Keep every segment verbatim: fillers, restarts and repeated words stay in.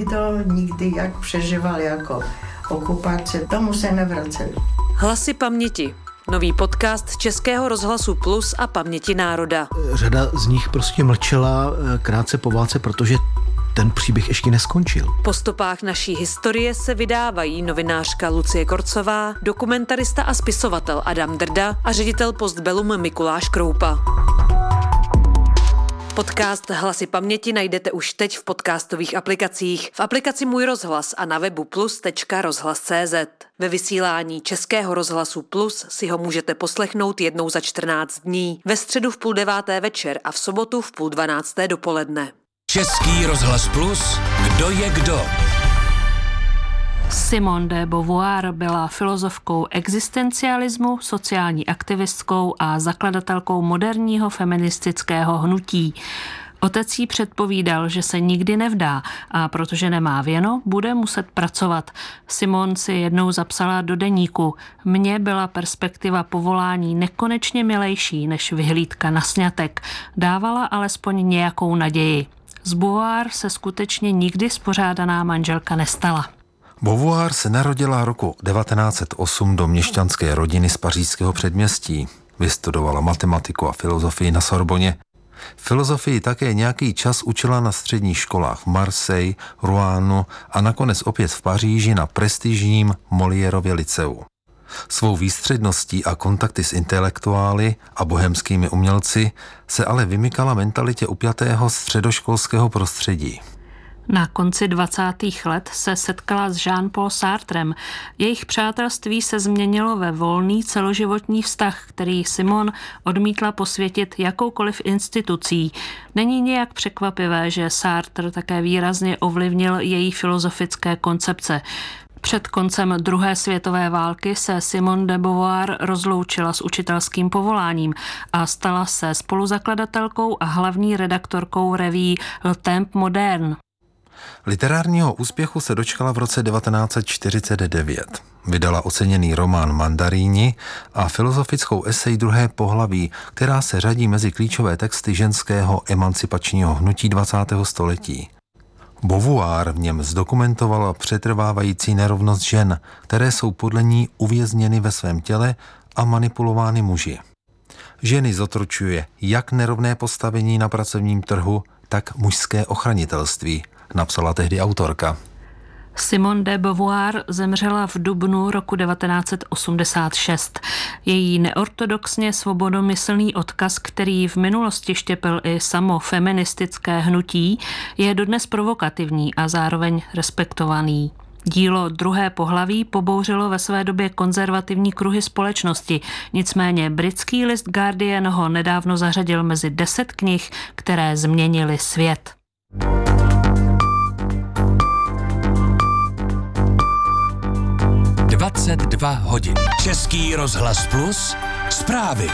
nikdo nikdy jak přežíval jako okupace, tomu se nevraceli. Hlasy paměti. Nový podcast Českého rozhlasu Plus a Paměti národa. Řada z nich prostě mlčela krátce po válce, protože ten příběh ještě neskončil. Po stopách naší historie se vydávají novinářka Lucie Korcová, dokumentarista a spisovatel Adam Drda a ředitel Postbellum Mikuláš Kroupa. Podcast Hlasy paměti najdete už teď v podcastových aplikacích, v aplikaci Můj rozhlas a na webu plus tečka rozhlas tečka cé zet. Ve vysílání Českého rozhlasu Plus si ho můžete poslechnout jednou za čtrnáct dní, ve středu v půl deváté večer a v sobotu v půl dvanácté dopoledne. Český rozhlas Plus, kdo je kdo? Simone de Beauvoir byla filozofkou existencialismu, sociální aktivistkou a zakladatelkou moderního feministického hnutí. Otec jí předpovídal, že se nikdy nevdá a protože nemá věno, bude muset pracovat. Simone si jednou zapsala do deníku: mně byla perspektiva povolání nekonečně milejší než vyhlídka na sňatek. Dávala alespoň nějakou naději. Z Beauvoir se skutečně nikdy spořádaná manželka nestala. Beauvoir se narodila roku devatenáct set osm do měšťanské rodiny z pařížského předměstí. Vystudovala matematiku a filozofii na Sorboně. Filozofii také nějaký čas učila na středních školách v Marseille, Rouen a nakonec opět v Paříži na prestižním Moliérově liceu. Svou výstředností a kontakty s intelektuály a bohemskými umělci se ale vymykala mentalitě upjatého středoškolského prostředí. Na konci dvacátých let se setkala s Jean-Paul Sartrem. Jejich přátelství se změnilo ve volný celoživotní vztah, který Simone odmítla posvětit jakoukoliv institucí. Není nějak překvapivé, že Sartre také výrazně ovlivnil její filozofické koncepce. Před koncem druhé světové války se Simone de Beauvoir rozloučila s učitelským povoláním a stala se spoluzakladatelkou a hlavní redaktorkou reví Le Temps Moderne. Literárního úspěchu se dočkala v roce devatenáct set čtyřicet devět. Vydala oceněný román Mandaríni a filozofickou esej Druhé pohlaví, která se řadí mezi klíčové texty ženského emancipačního hnutí dvacátého století. Beauvoir v něm zdokumentovala přetrvávající nerovnost žen, které jsou podle ní uvězněny ve svém těle a manipulovány muži. Ženy zotročuje jak nerovné postavení na pracovním trhu, tak mužské ochranitelství, napsala tehdy autorka. Simone de Beauvoir zemřela v dubnu roku devatenáct set osmdesát šest. Její neortodoxně svobodomyslný odkaz, který v minulosti štěpil i samo feministické hnutí, je dodnes provokativní a zároveň respektovaný. Dílo Druhé pohlaví pobouřilo ve své době konzervativní kruhy společnosti, nicméně britský list Guardian ho nedávno zařadil mezi deset knih, které změnily svět. dvacet dva hodin. Český rozhlas Plus. Zprávy.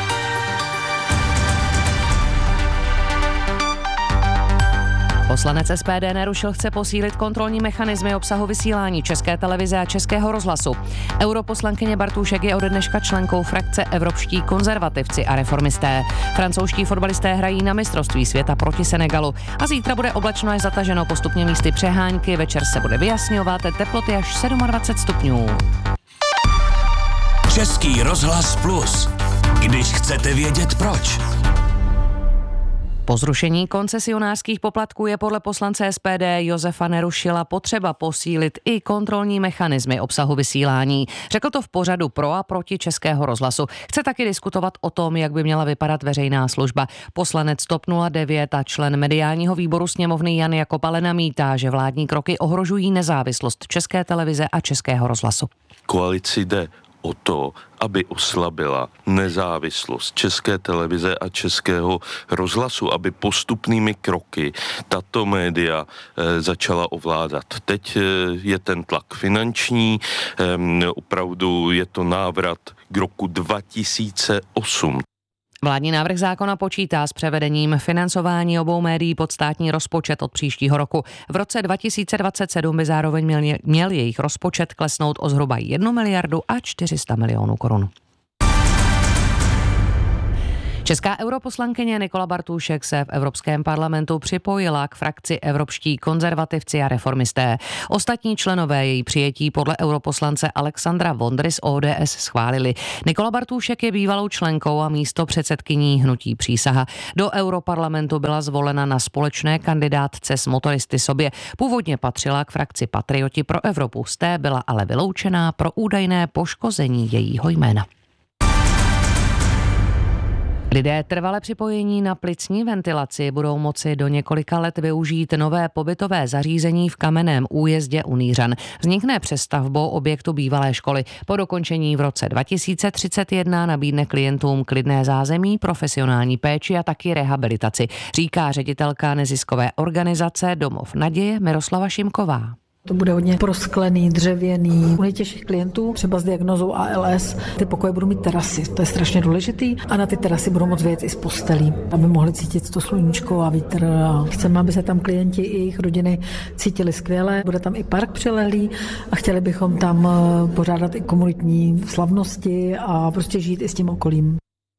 Poslanec S P D nerušil, chce posílit kontrolní mechanismy obsahu vysílání České televize a Českého rozhlasu. Europoslankyně Bartůšek je ode dneška členkou frakce Evropští konzervativci a reformisté. Francouzští fotbalisté hrají na mistrovství světa proti Senegalu a zítra bude oblačno až zataženo, postupně místy přehánky, večer se bude vyjasňovat, teploty až dvacet sedm stupňů. Český rozhlas Plus. Když chcete vědět proč. Po zrušení koncesionářských poplatků je podle poslance S P D Josefa Nerušila potřeba posílit i kontrolní mechanismy obsahu vysílání. Řekl to v pořadu Pro a proti Českého rozhlasu. Chce taky diskutovat o tom, jak by měla vypadat veřejná služba. Poslanec TOP nula devět a člen mediálního výboru sněmovny Jan Jakob ale namítá, že vládní kroky ohrožují nezávislost České televize a Českého rozhlasu. Koalici jde o to, aby oslabila nezávislost České televize a Českého rozhlasu, aby postupnými kroky tato média e, začala ovládat. Teď e, je ten tlak finanční, e, opravdu je to návrat k roku dva tisíce osm. Vládní návrh zákona počítá s převedením financování obou médií pod státní rozpočet od příštího roku. V roce dva tisíce dvacet sedm by zároveň měl, měl jejich rozpočet klesnout o zhruba jednu miliardu a čtyři sta milionů korun. Česká europoslankyně Nikola Bartušek se v Evropském parlamentu připojila k frakci Evropští konzervativci a reformisté. Ostatní členové její přijetí podle europoslance Alexandra Vondry z O D S schválili. Nikola Bartušek je bývalou členkou a místopředsedkyní hnutí Přísaha. Do europarlamentu byla zvolena na společné kandidátce s motoristy sobě. Původně patřila k frakci Patrioti pro Evropu, z té byla ale vyloučená pro údajné poškození jejího jména. Lidé trvale připojení na plicní ventilaci budou moci do několika let využít nové pobytové zařízení v Kamenném Újezdě u Nýřan. Vznikne přestavbou objektu bývalé školy. Po dokončení v roce dva tisíce třicet jedna nabídne klientům klidné zázemí, profesionální péči a taky rehabilitaci, říká ředitelka neziskové organizace Domov naděje Miroslava Šimková. To bude hodně prosklený, dřevěný. U nejtěžších klientů, třeba s diagnózou A L S, ty pokoje budou mít terasy. To je strašně důležitý. A na ty terasy budou moct vyjet i z postelí, aby mohli cítit to sluníčko a vítr. A chceme, aby se tam klienti i jejich rodiny cítili skvěle. Bude tam i park přilehlý a chtěli bychom tam pořádat i komunitní slavnosti a prostě žít i s tím okolím.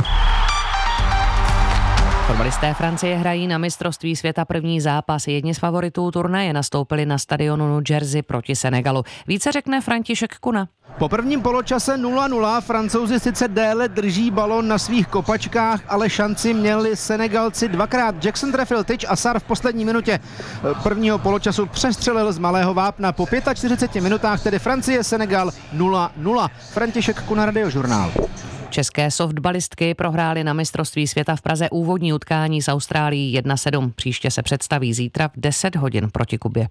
Fotbalisté Francie hrají na mistrovství světa první zápas. Jedni z favoritů turnaje nastoupili na stadionu New Jersey proti Senegalu. Více řekne František Kuna. Po prvním poločase nula nula Francouzi sice déle drží balon na svých kopačkách, ale šanci měli Senegalci dvakrát. Jackson trefil tyč a Sarr v poslední minutě prvního poločasu přestřelil z malého vápna. Po čtyřiceti pěti minutách tedy Francie Senegal nula nula. František Kuna, Radiožurnál. České softbalistky prohrály na mistrovství světa v Praze úvodní utkání s Austrálií jedna sedm. Příště se představí zítra v deset hodin proti Kubě.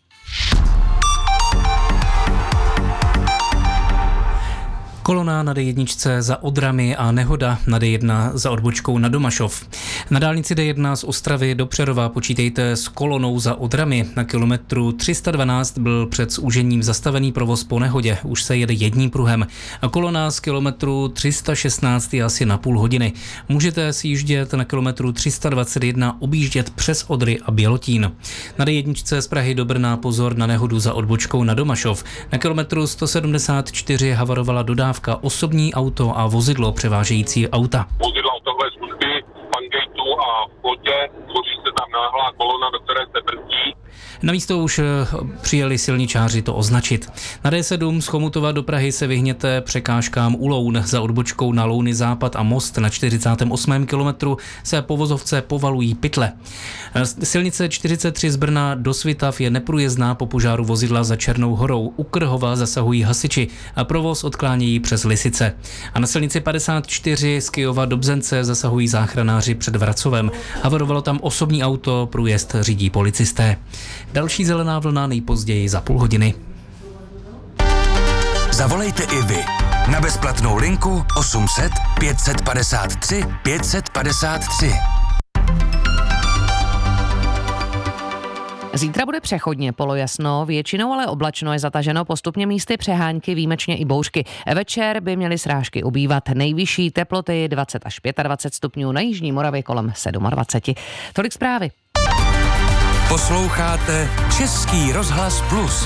Kolona na D jedna za Odrami a nehoda na D jedna za odbočkou na Domašov. Na dálnici D jedna z Ostravy do Přerova počítejte s kolonou za Odrami. Na kilometru tři sta dvanáct byl před zúžením zastavený provoz po nehodě. Už se jede jedním pruhem. A kolona z kilometru tři sta šestnáct je asi na půl hodiny. Můžete sjíždět na kilometru tři sta dvacet jedna, objíždět přes Odry a Bělotín. Na D jedna z Prahy do Brna pozor na nehodu za odbočkou na Domašov. Na kilometru sto sedmdesát čtyři havarovala dodávka osobní auto a vozidlo převážející auta. Vozidla autové služby, Pangejtu a v plotě, tvoří se tam náhlá kolona, do které se brzdí. Na místo už přijeli silničáři to označit. Na D sedm z Chomutova do Prahy se vyhněte překážkám u Loun. Za odbočkou na Louny Západ a Most na čtyřicátém osmém kilometru se po vozovce povalují pytle. Silnice čtyřicet tři z Brna do Svitav je neprůjezdná po požáru vozidla za Černou horou. U Krhova zasahují hasiči a provoz odklánějí přes Lisice. A na silnici padesát čtyři z Kyjova do Bzence zasahují záchranáři před Vracovem. Havarovalo tam osobní auto, průjezd řídí policisté. Další zelená vlna nejpozději za půl hodiny. Zavolejte i vy na bezplatnou linku osm set pět padesát tři pět padesát tři. Zítra bude přechodně polojasno, většinou ale oblačno, je zataženo postupně místy přehánky, výjimečně i bouřky. Večer by měly srážky ubývat, nejvyšší teploty dvacet až dvacet pět stupňů, na jižní Moravě kolem dvacet sedm. Tolik zprávy. Posloucháte Český rozhlas Plus.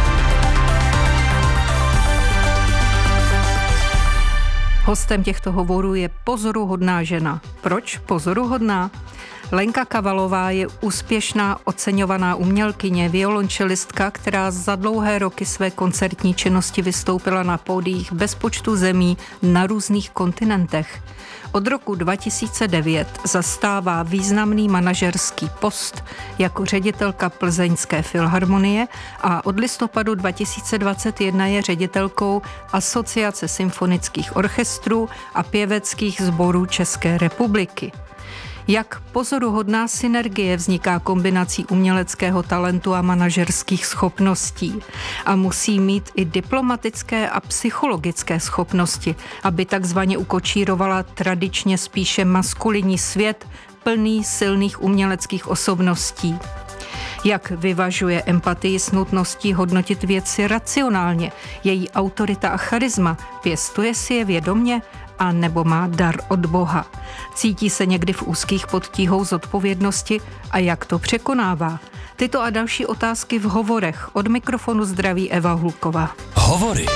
Hostem těchto hovorů je pozoruhodná žena. Proč pozoruhodná? Lenka Kavalová je úspěšná, oceňovaná umělkyně, violončelistka, která za dlouhé roky své koncertní činnosti vystoupila na pódiích bezpočtu zemí na různých kontinentech. Od roku dva tisíce devět zastává významný manažerský post jako ředitelka Plzeňské filharmonie a od listopadu dva tisíce dvacet jedna je ředitelkou Asociace symfonických orchestrů a pěveckých sborů České republiky. Jak pozoruhodná synergie vzniká kombinací uměleckého talentu a manažerských schopností. A musí mít i diplomatické a psychologické schopnosti, aby takzvaně ukočírovala tradičně spíše maskulinní svět, plný silných uměleckých osobností. Jak vyvažuje empatii s nutností hodnotit věci racionálně, její autorita a charisma, pěstuje si je vědomě, a nebo má dar od Boha. Cítí se někdy v úzkých pod tíhou zodpovědnosti a jak to překonává? Tyto a další otázky v hovorech. Od mikrofonu zdraví Eva Hulková. Hovory.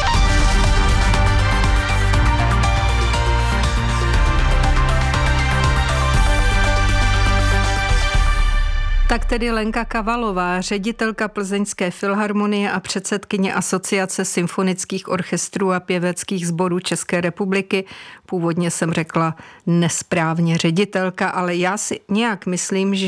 Tak tedy Lenka Kavalová, ředitelka Plzeňské filharmonie a předsedkyně Asociace symfonických orchestrů a pěveckých sborů České republiky. Původně jsem řekla nesprávně ředitelka, ale já si nějak myslím, že